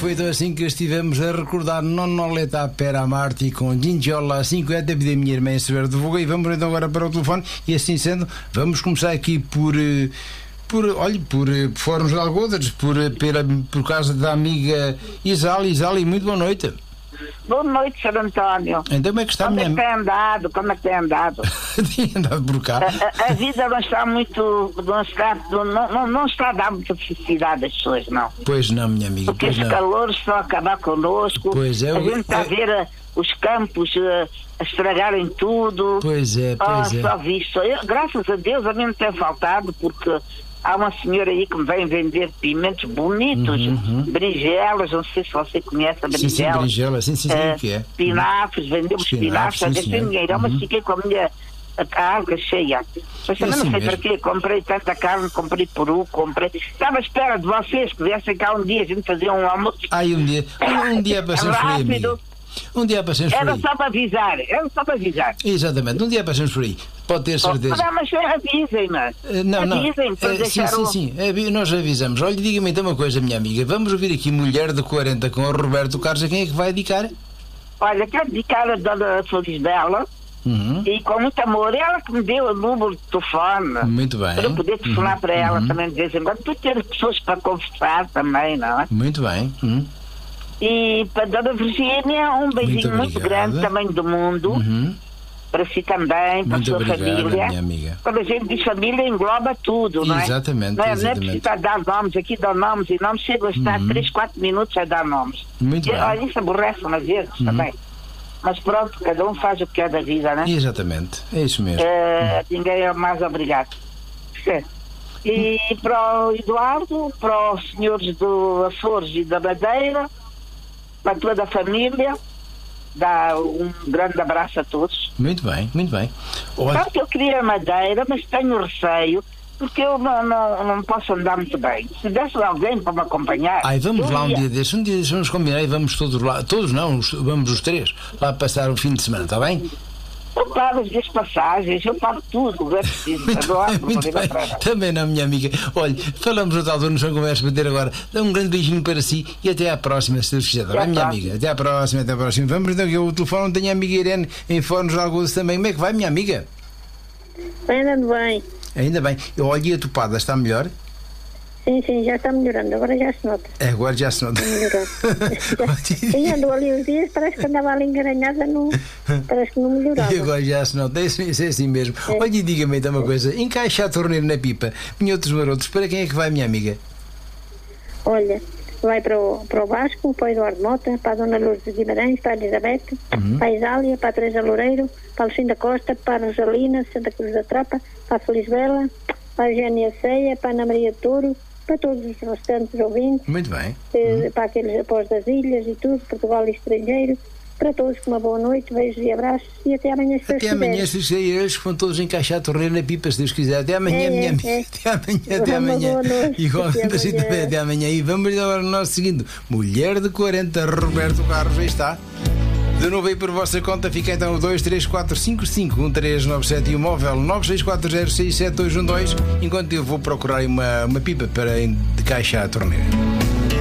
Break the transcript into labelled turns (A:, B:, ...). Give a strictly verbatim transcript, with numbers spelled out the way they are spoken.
A: foi então assim que estivemos a recordar Nonoleta Pera Marti com Gingiola cinquenta, de minha irmã Severo de Voga. E vamos então agora para o telefone. E assim sendo, vamos começar aqui por. Por, olha, por, por fóruns de Algodres, por, pela, por causa da amiga Isali. Isali, muito boa noite.
B: Boa noite, senhor António.
A: Então, como é que está,
B: como
A: minha
B: Como é que tem andado? Como é que tem andado?
A: Tem andado por cá.
B: A, a, a vida não está muito. Não está, não, não, não está a dar muita felicidade às pessoas, não.
A: Pois não, minha amiga.
B: Porque
A: pois
B: os
A: não.
B: calores estão a acabar connosco.
A: Pois é.
B: A gente está
A: é,
B: a ver a, os campos a, a estragarem tudo.
A: Pois é, pois
B: oh,
A: é.
B: Só visto. Eu, graças a Deus, a mim não tem faltado, porque há uma senhora aí que me vem vender pimentos bonitos,
A: uhum, uhum.
B: berinjelas, não sei se você conhece a berinjela.
A: Sim, sim, berinjela, sim, sim, sim,
B: uh,
A: o que é.
B: Espinafres, vendemos espinafres, a gente tem dinheiro,
A: uhum.
B: mas fiquei com a minha a carga cheia. Mas também
A: assim
B: não sei
A: mesmo.
B: para quê, comprei tanta carne, comprei peru, comprei. Estava à espera de vocês que viessem cá um dia, a gente fazia um almoço.
A: Ai, um dia, um, um dia passamos por aí, amiga. Um dia passamos por aí.
B: Era só para avisar, era só para avisar.
A: Exatamente, um dia passamos por aí. Pode ter certeza.
B: Oh, mas avisem, mas.
A: Uh, não, não.
B: Avisem, para
A: uh,
B: deixar
A: sim, sim, sim. Nós avisamos. Olha, diga-me então uma coisa, minha amiga. Vamos ouvir aqui Mulher de quarenta com o Roberto Carlos. A quem é que vai dedicar?
B: Olha, quero dedicar a Dona Felisbela. Uhum. E com muito amor, ela que me deu o número de telefone.
A: Muito bem.
B: Para eu poder telefonar
A: uhum.
B: para ela
A: uhum.
B: também de vez em quando, para ter pessoas para conversar também, não é?
A: Muito bem. Uhum.
B: E para a Dona Virgínia, um beijinho muito, muito grande, tamanho do mundo. Uhum. Para si também, para
A: muito
B: a sua
A: obrigado,
B: família.
A: Minha amiga.
B: Quando a gente diz família, engloba tudo, não é?
A: Exatamente.
B: Não é,
A: exatamente.
B: não é preciso dar nomes, aqui dá nomes e nomes, chega a estar
A: uhum.
B: três, quatro minutos a dar nomes.
A: Muito
B: e,
A: bem.
B: Olha, isso aborrece umas vezes uhum. também. Mas pronto, cada um faz o que quer da vida, não é?
A: Exatamente, é isso mesmo.
B: Uh, ninguém é mais obrigado. E para o Eduardo, para os senhores do Açores e da Madeira, para toda a família, dá um grande abraço a todos.
A: Muito bem, muito bem. Olha...
B: Claro que eu queria Madeira, mas tenho receio, porque eu não, não, não posso andar muito bem. Se desse alguém para me acompanhar...
A: Ai, vamos lá um
B: ia...
A: dia desses, um dia desses vamos combinar e vamos todos lá, todos não, vamos os três, lá passar o fim de semana, está bem?
B: Eu pago as minhas passagens, eu pago tudo, é preciso.
A: Muito
B: agora,
A: bem, muito bem. Também não, minha amiga. Olha, falamos outra altura, não conversa para ter agora. Dá um grande beijinho para si e até à próxima, se Deus quiser. Está bem, minha amiga? Até à próxima, até à próxima. Vamos então que eu, o telefone tenho a amiga Irene em Fóruns de Algodres também. Como é que vai, minha amiga?
C: Ainda bem.
A: Ainda bem. Olha, e a topada está melhor?
C: Sim, sim, já está melhorando, agora já se nota.
A: Agora já se nota.
C: E andou ali uns dias, parece que andava ali engaranhada, não, parece que não melhorava.
A: E agora já se nota, isso, isso é assim mesmo. É. Olha, e diga-me então uma coisa: encaixa a torneira na pipa, minhotos marotos, para quem é que vai, minha amiga?
C: Olha, vai para o, para o Vasco, para o Eduardo Mota, para a Dona Lourdes de Guimarães, para a Elizabeth, uhum. para a Isália, para a Teresa Loureiro, para a Lucinda Costa, para a Rosalina, Santa Cruz da Tropa, para a Felisbela, para a Eugénia Ceia, para a Ana Maria Touro, para todos os restantes ouvintes.
A: Muito bem.
C: Eh, uhum. Para aqueles após das ilhas e tudo, Portugal e estrangeiro. Para todos, uma boa noite, beijos e abraços e até amanhã, se
A: Até amanhã, se Deus quiser. Eles vão todos encaixar a torneira na pipa, se Deus quiser. Até amanhã,
C: é,
A: minha
C: é,
A: amiga.
C: É.
A: Até amanhã, até amanhã. Igualmente assim também, até amanhã. E vamos agora no nosso seguinte: Mulher de quarenta, Roberto Carlos, aí está. De novo aí por vossa conta, fica então o dois três quatro cinco cinco um três nove sete e o móvel nove seis quatro zero seis sete dois um dois, enquanto eu vou procurar uma, uma pipa para encaixar a torneira.